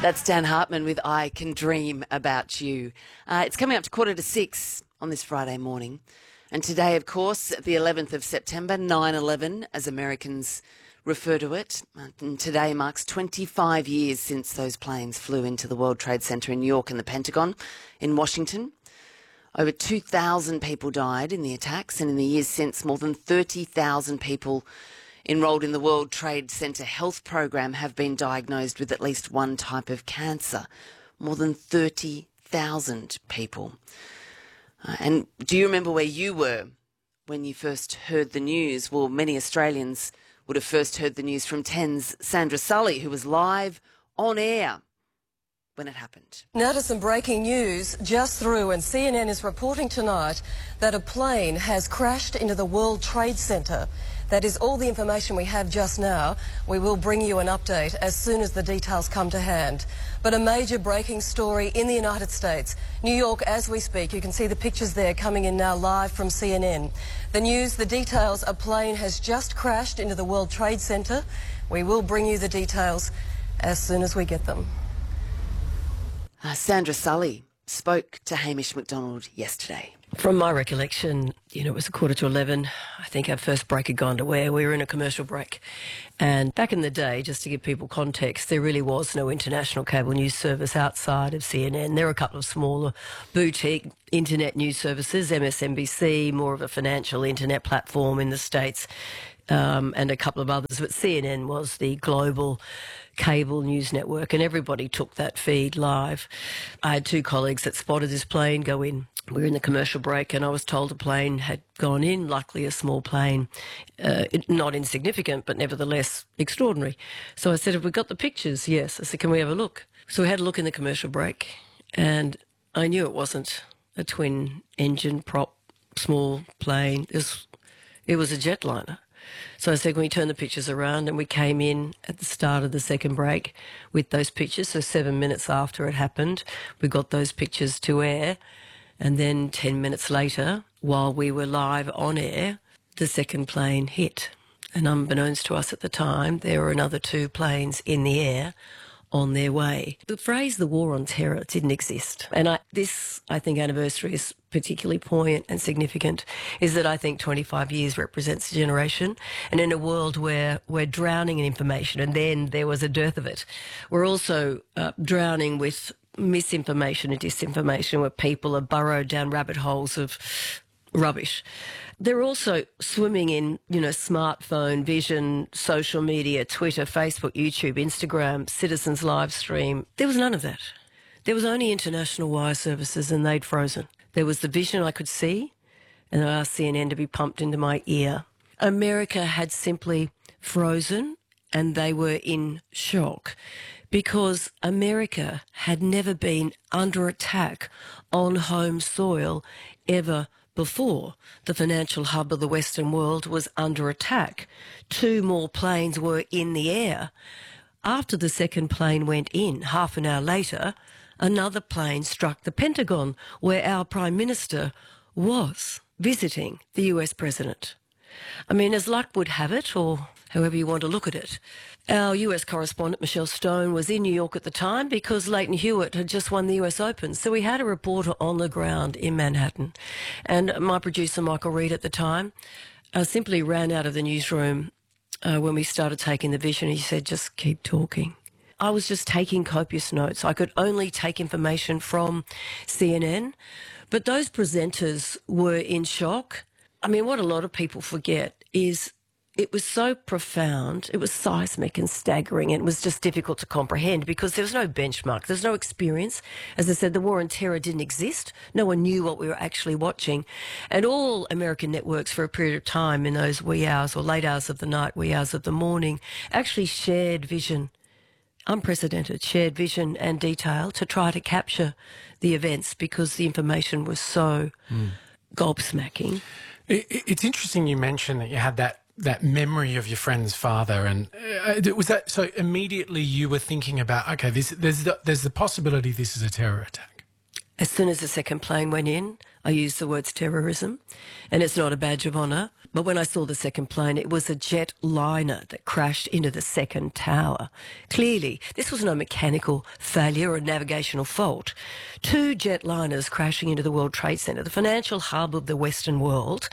That's Dan Hartman with I Can Dream About You. It's coming up to 5:45 on this Friday morning. And today, of course, the 11th of September, 9/11, as Americans refer to it. And today marks 25 years since those planes flew into the World Trade Center in New York and the Pentagon in Washington. Over 2,000 people died in the attacks, and in the years since, more than 30,000 people enrolled in the World Trade Center Health Program have been diagnosed with at least one type of cancer. More than 30,000 people. And do you remember where you were when you first heard the news? Well, many Australians would have first heard the news from 10's Sandra Sully, who was live on air when it happened. Now to some breaking news just through, and CNN is reporting tonight that a plane has crashed into the World Trade Center. That is all the information we have just now. We will bring you an update as soon as the details come to hand. But a major breaking story in the United States. New York, as we speak, you can see the pictures there coming in now live from CNN. The news, the details, a plane has just crashed into the World Trade Center. We will bring you the details as soon as we get them. Sandra Sully spoke to Hamish McDonald yesterday. From my recollection, it was 11:15. I think our first break had gone to air. We were in a commercial break. And back in the day, just to give people context, there really was no international cable news service outside of CNN. There were a couple of smaller boutique internet news services, MSNBC, more of a financial internet platform in the States, and a couple of others. But CNN was the global cable news network, and everybody took that feed live. I had two colleagues that spotted this plane go in. We were in the commercial break, and I was told a plane had gone in, luckily a small plane, not insignificant, but nevertheless extraordinary. So I said, have we got the pictures? Yes. I said, can we have a look? So we had a look in the commercial break, and I knew it wasn't a twin-engine prop small plane. It was a jetliner. So I said, can we turn the pictures around? And we came in at the start of the second break with those pictures. So 7 minutes after it happened, we got those pictures to air. And then 10 minutes later, while we were live on air, the second plane hit. And unbeknownst to us at the time, there were another two planes in the air on their way. The phrase "the war on terror" didn't exist. And this anniversary is particularly poignant and significant, is that I think 25 years represents a generation. And in a world where we're drowning in information, and then there was a dearth of it, we're also drowning with misinformation and disinformation, where people are burrowed down rabbit holes of rubbish. They're also swimming in, smartphone, vision, social media, Twitter, Facebook, YouTube, Instagram, citizens live stream. There was none of that. There was only international wire services, and they'd frozen. There was the vision I could see, and I asked CNN to be pumped into my ear. America had simply frozen, and they were in shock, because America had never been under attack on home soil ever before. The financial hub of the Western world was under attack. Two more planes were in the air. After the second plane went in, half an hour later, another plane struck the Pentagon, where our Prime Minister was visiting the US President. I mean, as luck would have it, or however you want to look at it, our US correspondent, Michelle Stone, was in New York at the time because Leighton Hewitt had just won the US Open. So we had a reporter on the ground in Manhattan. And my producer, Michael Reid, at the time, simply ran out of the newsroom when we started taking the vision. He said, just keep talking. I was just taking copious notes. I could only take information from CNN. But those presenters were in shock. I mean, what a lot of people forget is it was so profound, it was seismic and staggering, and it was just difficult to comprehend because there was no benchmark, there's no experience. As I said, the war on terror didn't exist. No one knew what we were actually watching. And all American networks for a period of time in those wee hours or late hours of the night, wee hours of the morning, actually shared vision, unprecedented, shared vision and detail to try to capture the events because the information was so gobsmacking. It's interesting you mentioned that you had that memory of your friend's father, and was that so immediately you were thinking about, okay, there's the possibility this is a terror attack? As soon as the second plane went in, I used the words terrorism, and it's not a badge of honour. But when I saw the second plane, it was a jet liner that crashed into the second tower. Clearly, this was no mechanical failure or navigational fault. 2 jet liners crashing into the World Trade Center, the financial hub of the Western world.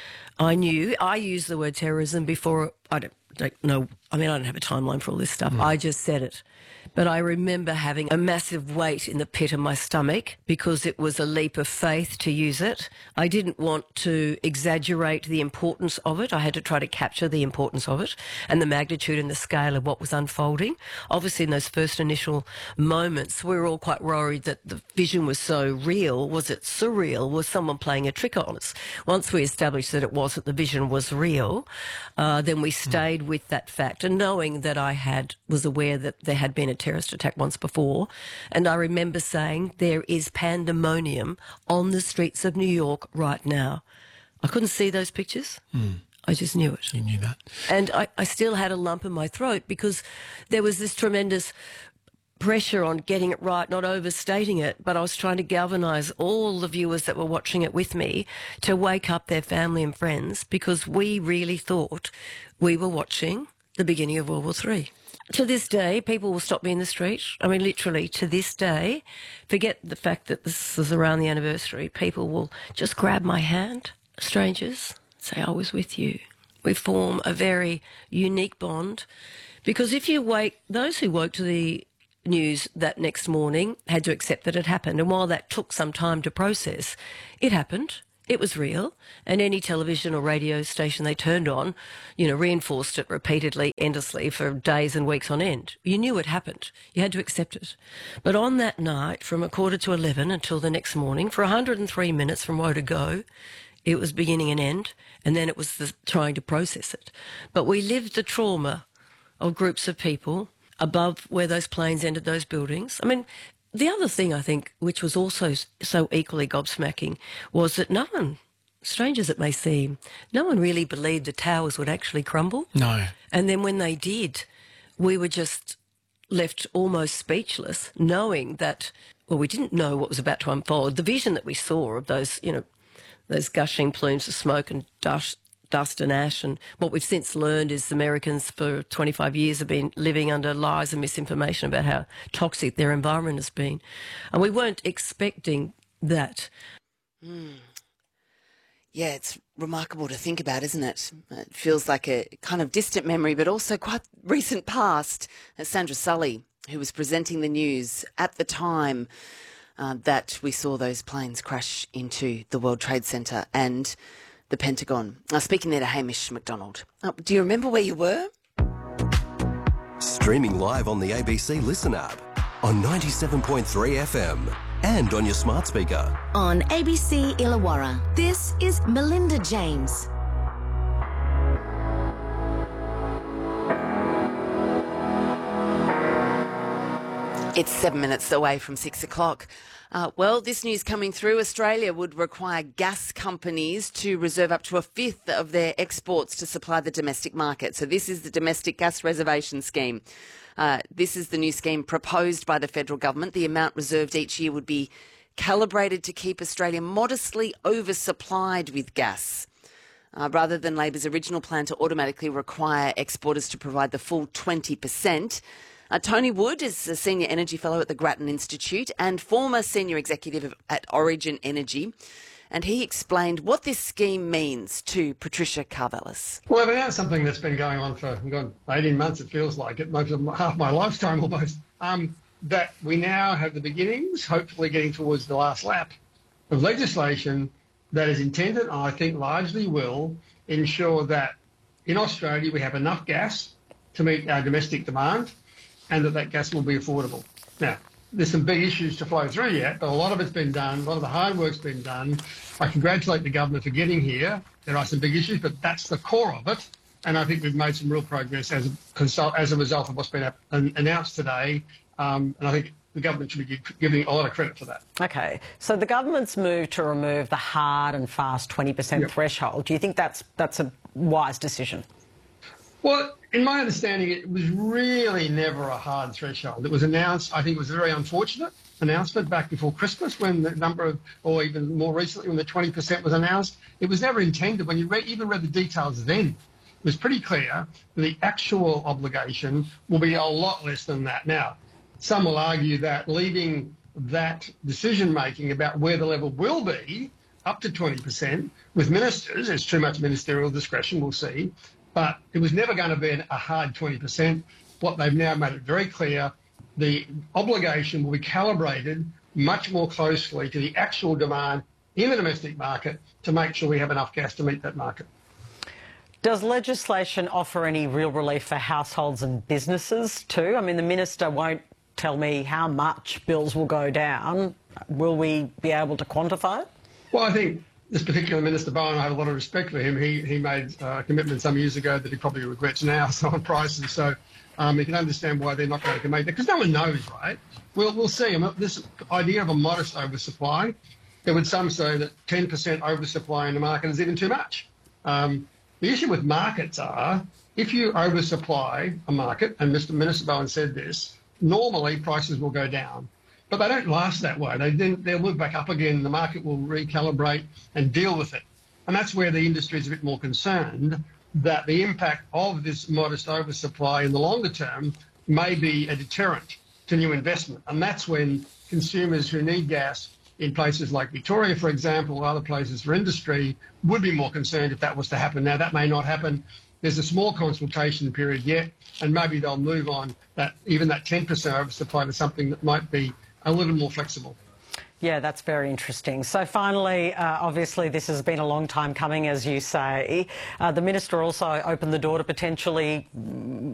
I used the word terrorism before. I don't know. I mean, I don't have a timeline for all this stuff. I just said it. But I remember having a massive weight in the pit of my stomach because it was a leap of faith to use it. I didn't want to exaggerate the importance of it. I had to try to capture the importance of it and the magnitude and the scale of what was unfolding. Obviously, in those first initial moments, we were all quite worried that the vision was so real. Was it surreal? Was someone playing a trick on us? Once we established that it wasn't, the vision was real, then we stayed with that fact. And knowing that I was aware that there had been a terrorist attack once before, and I remember saying there is pandemonium on the streets of New York right now. I couldn't see those pictures. I just knew it. You knew that. And I still had a lump in my throat because there was this tremendous pressure on getting it right, not overstating it, but I was trying to galvanise all the viewers that were watching it with me to wake up their family and friends, because we really thought we were watching the beginning of World War III. To this day, people will stop me in the street. I mean, literally, to this day, forget the fact that this is around the anniversary, people will just grab my hand, strangers, say, I was with you. We form a very unique bond, because if you those who woke to the news that next morning had to accept that it happened. And while that took some time to process, it happened. It was real, and any television or radio station they turned on, reinforced it repeatedly, endlessly, for days and weeks on end. You knew it happened. You had to accept it. But on that night, from 11:15 until the next morning, for 103 minutes from woe to go, it was beginning and end, and then it was trying to process it. But we lived the trauma of groups of people above where those planes entered those buildings. I mean, the other thing, I think, which was also so equally gobsmacking, was that no one, strange as it may seem, no one really believed the towers would actually crumble. No. And then when they did, we were just left almost speechless, knowing that, well, we didn't know what was about to unfold. The vision that we saw of those, those gushing plumes of smoke and dust and ash, and what we've since learned is Americans for 25 years have been living under lies and misinformation about how toxic their environment has been. And we weren't expecting that. Yeah, it's remarkable to think about, isn't it? It feels like a kind of distant memory, but also quite recent past. Sandra Sully, who was presenting the news at the time that we saw those planes crash into the World Trade Center and the Pentagon. Speaking there to Hamish McDonald. Do you remember where you were? Streaming live on the ABC Listen app, on 97.3 FM, and on your smart speaker. On ABC Illawarra, this is Melinda James. It's 7 minutes away from 6 o'clock. Well, this news coming through, Australia would require gas companies to reserve up to a fifth of their exports to supply the domestic market. So this is the Domestic Gas Reservation Scheme. This is the new scheme proposed by the federal government. The amount reserved each year would be calibrated to keep Australia modestly oversupplied with gas, rather than Labor's original plan to automatically require exporters to provide the full 20%. Tony Wood is a Senior Energy Fellow at the Grattan Institute and former Senior Executive at Origin Energy. And he explained what this scheme means to Patricia Karvelas. Well, they've announced something that's been going on for 18 months, it feels like it, most of half my lifetime almost, that we now have the beginnings, hopefully getting towards the last lap, of legislation that is intended, and I think largely will, ensure that in Australia we have enough gas to meet our domestic demand, and that gas will be affordable. Now, there's some big issues to flow through yet, but a lot of it's been done, a lot of the hard work's been done. I congratulate the government for getting here. There are some big issues, but that's the core of it, and I think we've made some real progress as a result of what's been announced today, and I think the government should be giving a lot of credit for that. Okay, so the government's move to remove the hard and fast 20% threshold, do you think that's a wise decision? Well, in my understanding, it was really never a hard threshold. It was announced, I think it was very unfortunate announcement back before Christmas when the number of, or even more recently when the 20% was announced. It was never intended. When you even read the details then, it was pretty clear that the actual obligation will be a lot less than that. Now, some will argue that leaving that decision-making about where the level will be up to 20% with ministers, there's too much ministerial discretion, we'll see, but it was never going to be a hard 20%. What they've now made it very clear, the obligation will be calibrated much more closely to the actual demand in the domestic market to make sure we have enough gas to meet that market. Does legislation offer any real relief for households and businesses too? I mean, the minister won't tell me how much bills will go down. Will we be able to quantify it? Well, I think this particular Minister Bowen, I have a lot of respect for him. He made a commitment some years ago that he probably regrets now on prices. So you can understand why they're not going to make that, because no one knows, right? We'll see. This idea of a modest oversupply, there would some say that 10% oversupply in the market is even too much. The issue with markets are, if you oversupply a market, and Minister Bowen said this, normally prices will go down. But they don't last that way. They'll move back up again. The market will recalibrate and deal with it. And that's where the industry is a bit more concerned, that the impact of this modest oversupply in the longer term may be a deterrent to new investment. And that's when consumers who need gas in places like Victoria, for example, or other places for industry, would be more concerned if that was to happen. Now, that may not happen. There's a small consultation period yet, and maybe they'll move on that, even that 10% oversupply to something that might be a little more flexible. Yeah, that's very interesting. So finally, obviously this has been a long time coming, as you say. The minister also opened the door to potentially